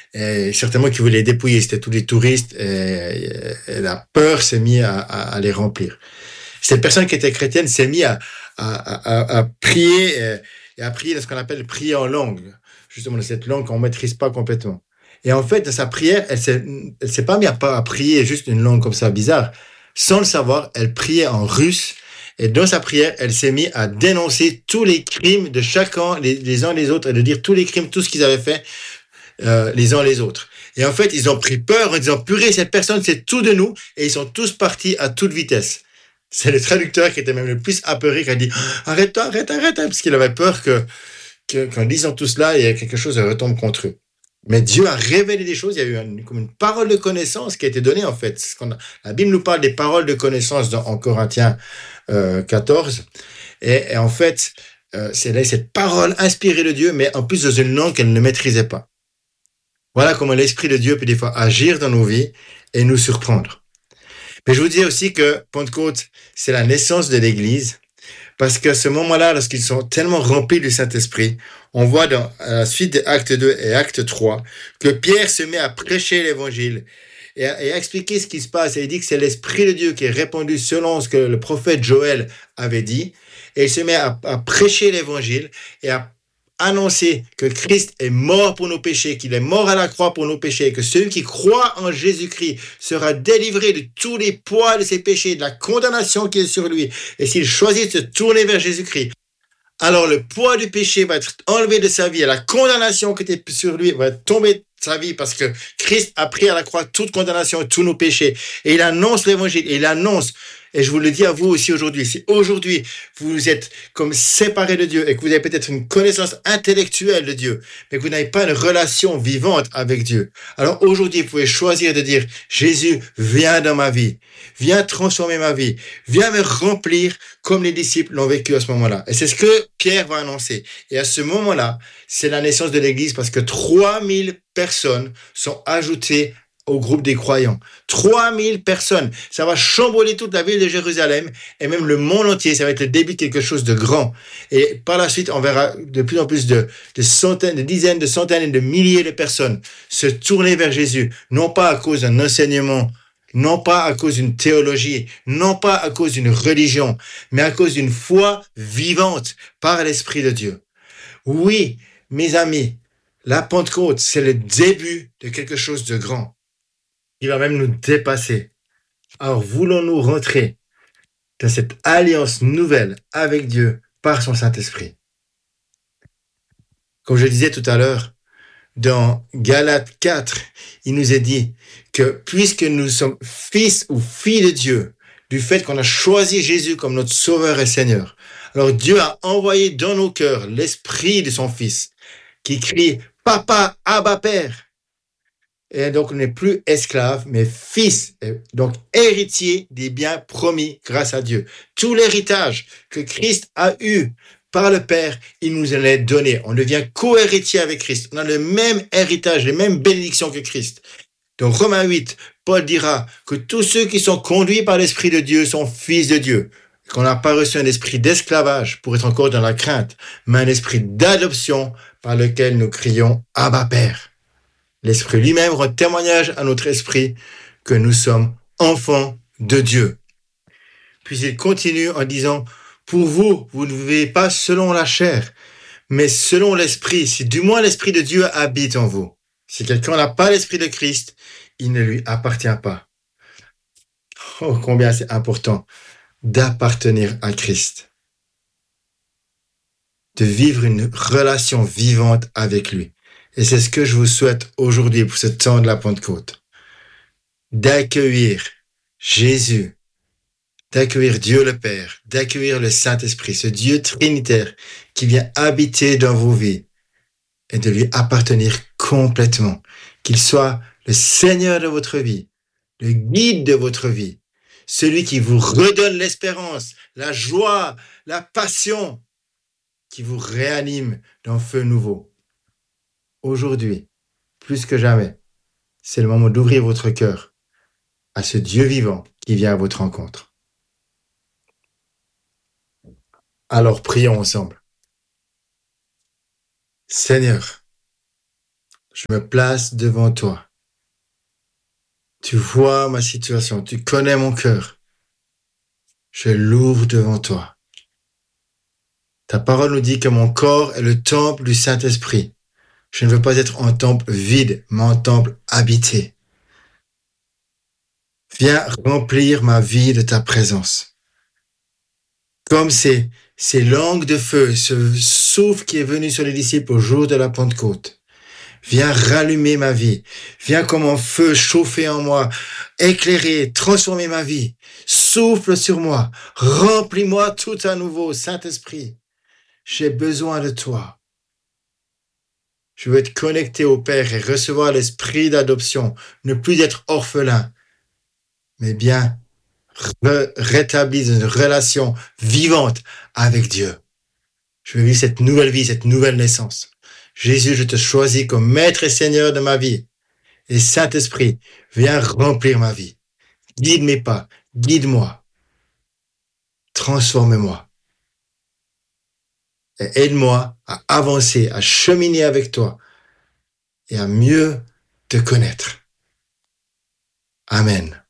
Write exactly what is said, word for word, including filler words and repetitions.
et certainement qu'ils voulaient les dépouiller, c'était tous les touristes, et, et la peur s'est mise à, à, à les remplir. Cette personne qui était chrétienne s'est mise à, à, à, à prier, et à prier de ce qu'on appelle prier en langue, justement de cette langue qu'on ne maîtrise pas complètement. Et en fait, dans sa prière, elle s'est, elle s'est pas mise à, à prier juste une langue comme ça bizarre. Sans le savoir, elle priait en russe. Et dans sa prière, elle s'est mise à dénoncer tous les crimes de chacun, les, les uns les autres, et de dire tous les crimes, tout ce qu'ils avaient fait euh, les uns les autres. Et en fait, ils ont pris peur en disant, purée, cette personne, c'est tout de nous. Et ils sont tous partis à toute vitesse. C'est le traducteur qui était même le plus apeuré, qui a dit, arrête-toi, arrête, arrête, parce qu'il avait peur que, que, qu'en disant tout cela, il y a quelque chose qui retombe contre eux. Mais Dieu a révélé des choses, il y a eu une, comme une parole de connaissance qui a été donnée en fait. Ce qu'on a, la Bible nous parle des paroles de connaissance dans, en Corinthiens euh, quatorze. Et, et en fait, euh, c'est là cette parole inspirée de Dieu, mais en plus dans une langue qu'elle ne maîtrisait pas. Voilà comment l'Esprit de Dieu peut des fois agir dans nos vies et nous surprendre. Mais je vous dis aussi que Pentecôte, c'est la naissance de l'Église. Parce qu'à ce moment-là, lorsqu'ils sont tellement remplis du Saint-Esprit, on voit dans à la suite de Acte deux et Acte trois que Pierre se met à prêcher l'Évangile et à, et à expliquer ce qui se passe. Et il dit que c'est l'Esprit de Dieu qui est répandu selon ce que le prophète Joël avait dit. Et il se met à, à prêcher l'Évangile et à annoncer que Christ est mort pour nos péchés, qu'il est mort à la croix pour nos péchés, et que celui qui croit en Jésus-Christ sera délivré de tous les poids de ses péchés, de la condamnation qui est sur lui. Et s'il choisit de se tourner vers Jésus-Christ, alors le poids du péché va être enlevé de sa vie, et la condamnation qui était sur lui va tomber de sa vie, parce que Christ a pris à la croix toute condamnation et tous nos péchés. Et il annonce l'Évangile, et il annonce. Et je vous le dis à vous aussi aujourd'hui, si aujourd'hui vous êtes comme séparés de Dieu et que vous avez peut-être une connaissance intellectuelle de Dieu, mais que vous n'avez pas une relation vivante avec Dieu, alors aujourd'hui vous pouvez choisir de dire, Jésus, viens dans ma vie, viens transformer ma vie, viens me remplir comme les disciples l'ont vécu à ce moment-là. Et c'est ce que Pierre va annoncer. Et à ce moment-là, c'est la naissance de l'Église, parce que trois mille personnes sont ajoutées au groupe des croyants. trois mille personnes. Ça va chambouler toute la ville de Jérusalem et même le monde entier. Ça va être le début de quelque chose de grand. Et par la suite, on verra de plus en plus de, de centaines, de dizaines, de centaines et de milliers de personnes se tourner vers Jésus. Non pas à cause d'un enseignement, non pas à cause d'une théologie, non pas à cause d'une religion, mais à cause d'une foi vivante par l'Esprit de Dieu. Oui, mes amis, la Pentecôte, c'est le début de quelque chose de grand. Il va même nous dépasser. Alors, voulons-nous rentrer dans cette alliance nouvelle avec Dieu par son Saint-Esprit? Comme je disais tout à l'heure, dans Galates quatre, il nous est dit que puisque nous sommes fils ou filles de Dieu, du fait qu'on a choisi Jésus comme notre Sauveur et Seigneur, alors Dieu a envoyé dans nos cœurs l'Esprit de son Fils qui crie « Papa, Abba, Père ». Et donc, on n'est plus esclave, mais fils, donc héritier des biens promis grâce à Dieu. Tout l'héritage que Christ a eu par le Père, il nous l'a donné. On devient co-héritier avec Christ. On a le même héritage, les mêmes bénédictions que Christ. Dans Romains huit, Paul dira que tous ceux qui sont conduits par l'Esprit de Dieu sont fils de Dieu. Qu'on n'a pas reçu un esprit d'esclavage pour être encore dans la crainte, mais un esprit d'adoption par lequel nous crions « Abba, Père ». L'Esprit lui-même rend témoignage à notre esprit que nous sommes enfants de Dieu. Puis il continue en disant, pour vous, vous ne vivez pas selon la chair, mais selon l'Esprit, si du moins l'Esprit de Dieu habite en vous. Si quelqu'un n'a pas l'Esprit de Christ, il ne lui appartient pas. Oh, combien c'est important d'appartenir à Christ, de vivre une relation vivante avec lui. Et c'est ce que je vous souhaite aujourd'hui pour ce temps de la Pentecôte. D'accueillir Jésus, d'accueillir Dieu le Père, d'accueillir le Saint-Esprit, ce Dieu trinitaire qui vient habiter dans vos vies et de lui appartenir complètement. Qu'il soit le Seigneur de votre vie, le guide de votre vie, celui qui vous redonne l'espérance, la joie, la passion, qui vous réanime d'un feu nouveau. Aujourd'hui, plus que jamais, c'est le moment d'ouvrir votre cœur à ce Dieu vivant qui vient à votre rencontre. Alors prions ensemble. Seigneur, Je me place devant toi. Tu vois ma situation, tu connais mon cœur. Je l'ouvre devant toi. Ta parole nous dit que mon corps est le temple du Saint-Esprit. Je ne veux pas être un temple vide, mais un temple habité. Viens remplir ma vie de ta présence. Comme ces, ces langues de feu, ce souffle qui est venu sur les disciples au jour de la Pentecôte. Viens rallumer ma vie. Viens comme un feu chauffer en moi, éclairer, transformer ma vie. Souffle sur moi. Remplis-moi tout à nouveau, Saint-Esprit. J'ai besoin de toi. Je veux être connecté au Père et recevoir l'esprit d'adoption. Ne plus être orphelin, mais bien re- rétablir une relation vivante avec Dieu. Je veux vivre cette nouvelle vie, cette nouvelle naissance. Jésus, je te choisis comme maître et seigneur de ma vie. Et Saint-Esprit, viens remplir ma vie. Guide mes pas, guide-moi, transforme-moi. Et aide-moi à avancer, à cheminer avec toi et à mieux te connaître. Amen.